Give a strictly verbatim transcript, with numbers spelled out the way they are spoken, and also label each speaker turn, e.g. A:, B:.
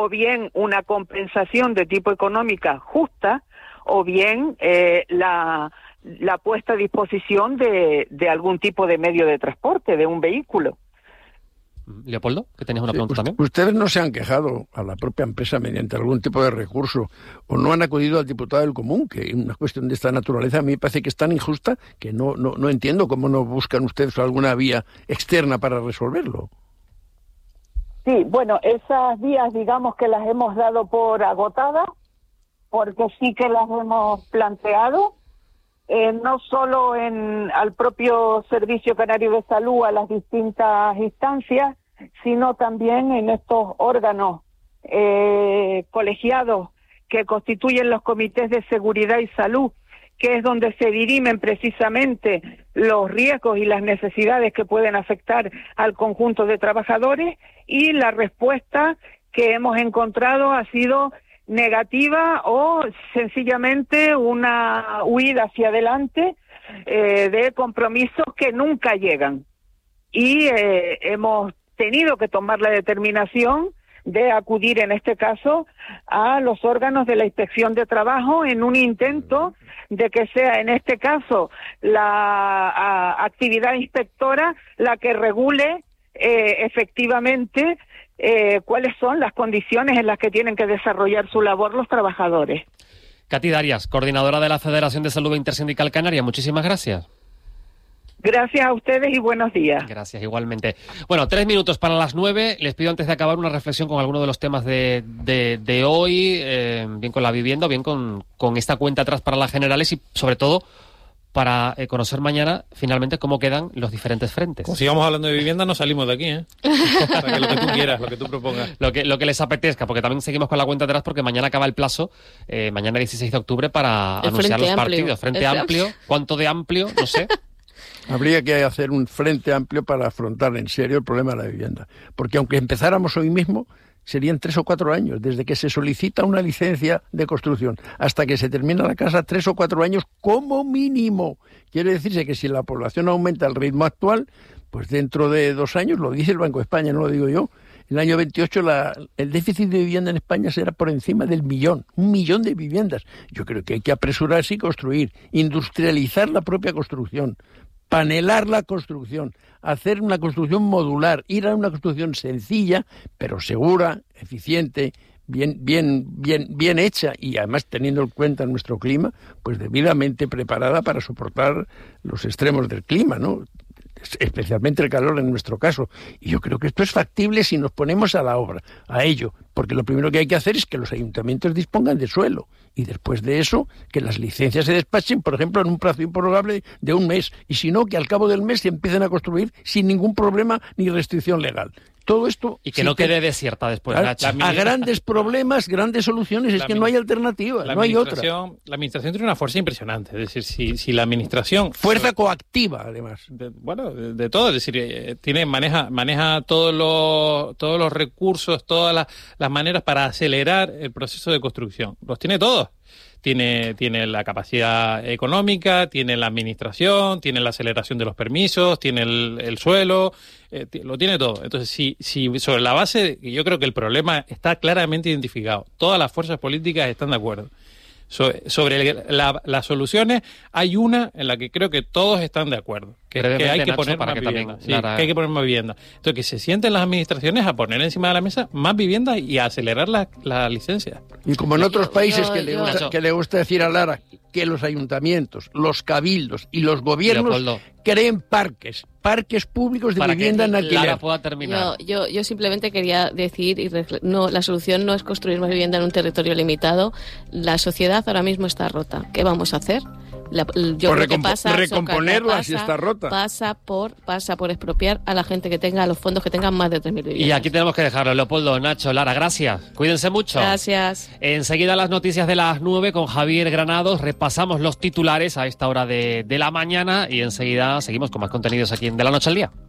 A: o bien una compensación de tipo económica justa, o bien eh, la, la puesta a disposición de, de algún tipo de medio de transporte, de un vehículo.
B: Leopoldo, que tenías una
C: Sí,
B: pregunta también.
C: Ustedes no se han quejado a la propia empresa mediante algún tipo de recurso o no han acudido al diputado del común, que una cuestión de esta naturaleza a mí me parece que es tan injusta que no, no, no entiendo cómo no buscan ustedes alguna vía externa para resolverlo.
A: Sí, bueno, esas vías digamos que las hemos dado por agotadas, porque sí que las hemos planteado, eh, no solo en al propio Servicio Canario de Salud, a las distintas instancias, sino también en estos órganos eh, colegiados que constituyen los comités de seguridad y salud, que es donde se dirimen precisamente los riesgos y las necesidades que pueden afectar al conjunto de trabajadores, y la respuesta que hemos encontrado ha sido negativa o sencillamente una huida hacia adelante eh, de compromisos que nunca llegan. Y eh, hemos tenido que tomar la determinación de acudir en este caso a los órganos de la Inspección de Trabajo en un intento de que sea en este caso la a, actividad inspectora la que regule eh, efectivamente eh, cuáles son las condiciones en las que tienen que desarrollar su labor los trabajadores.
B: Katy Darias, coordinadora de la Federación de Salud Intersindical Canaria, muchísimas gracias.
A: Gracias a ustedes y buenos días.
B: Gracias, igualmente. Bueno, tres minutos para las nueve. Les pido antes de acabar una reflexión con alguno de los temas de, de, de hoy, eh, bien con la vivienda, bien con, con esta cuenta atrás para las generales y, sobre todo, para eh, conocer mañana, finalmente, cómo quedan los diferentes frentes.
D: Como sigamos hablando de vivienda, no salimos de aquí, ¿eh? Para que lo que tú quieras, lo que tú propongas.
B: Lo que, lo que les apetezca, porque también seguimos con la cuenta atrás, porque mañana acaba el plazo, eh, mañana dieciséis de octubre, para
E: el
B: anunciar los
E: amplio.
B: partidos. Frente
E: el
B: amplio, ¿cuánto de amplio? No sé.
C: Habría que hacer un frente amplio para afrontar en serio el problema de la vivienda. Porque aunque empezáramos hoy mismo, serían tres o cuatro años, desde que se solicita una licencia de construcción hasta que se termina la casa, tres o cuatro años como mínimo. Quiere decirse que si la población aumenta al ritmo actual, pues dentro de dos años, lo dice el Banco de España, no lo digo yo, el año veintiocho la, el déficit de vivienda en España será por encima del millón, un millón de viviendas. Yo creo que hay que apresurarse y construir, industrializar la propia construcción, panelar la construcción, hacer una construcción modular, ir a una construcción sencilla, pero segura, eficiente, bien, bien, bien, bien hecha y además teniendo en cuenta nuestro clima, pues debidamente preparada para soportar los extremos del clima, ¿no? Especialmente el calor en nuestro caso. Y yo creo que esto es factible si nos ponemos a la obra, a ello, porque lo primero que hay que hacer es que los ayuntamientos dispongan de suelo y después de eso que las licencias se despachen, por ejemplo, en un plazo improrrogable de un mes, y si no, que al cabo del mes se empiecen a construir sin ningún problema ni restricción legal. Todo esto...
B: Y que
C: sí
B: no quede desierta después.
C: A,
B: Nacho.
C: a grandes problemas, grandes soluciones, es
D: La
C: que no hay alternativa,
D: La
C: no hay otra.
D: La administración tiene una fuerza impresionante. Es decir, si, si la administración...
C: Fuerza coactiva, además.
D: De, bueno, de, de todo. Es decir, eh, tiene maneja maneja todos los todos los recursos, todas las, las maneras para acelerar el proceso de construcción. Los tiene todos. Tiene, tiene la capacidad económica, tiene la administración, tiene la aceleración de los permisos, tiene el, el suelo, eh, lo tiene todo. Entonces, si, si sobre la base, yo creo que el problema está claramente identificado. Todas las fuerzas políticas están de acuerdo. So, sobre la, las soluciones, hay una en la que creo que todos están de acuerdo, que, que hay que
B: Nacho,
D: poner
B: para
D: más
B: que
D: vivienda.
B: también,
D: Sí,
B: Lara...
D: que hay que poner más vivienda. Entonces, que se sienten las administraciones a poner encima de la mesa más viviendas y a acelerar la, la licencia.
C: Y como en otros países
E: yo,
C: que, le
E: yo...
C: gusta, que le gusta decir a Lara que los ayuntamientos, los cabildos y los gobiernos
B: Leopoldo.
C: creen parques, parques públicos de
B: para
C: vivienda en
B: que
C: alquiler.
B: Lara pueda terminar.
E: Yo, yo, yo simplemente quería decir, y no, la solución no es construir más vivienda en un territorio limitado. La sociedad ahora mismo está rota. ¿Qué vamos a hacer? La, yo
C: Por
E: creo que
C: recompo-
E: pasa,
C: recomponerla
E: pasa,
C: si está rota.
E: Pasa por, pasa por expropiar a la gente que tenga los fondos que tengan más de tres mil viviendas.
B: Y aquí tenemos que dejarlo. Leopoldo, Nacho, Lara, gracias. Cuídense mucho.
E: Gracias.
B: Enseguida las noticias de las nueve con Javier Granados. Repasamos los titulares a esta hora de, de la mañana y enseguida seguimos con más contenidos aquí en De la Noche al Día.